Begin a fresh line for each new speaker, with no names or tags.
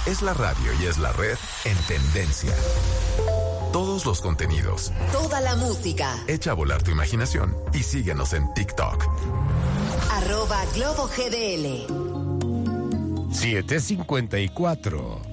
Es la radio y es la red en tendencia. Todos los contenidos.
Toda la música.
Echa a volar tu imaginación y síguenos en TikTok.
@GloboGDL.
7:54.